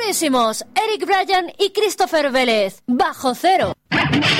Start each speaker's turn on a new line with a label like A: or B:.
A: Buenísimos, Eric Bryan y Christopher Vélez, Bajo Cero.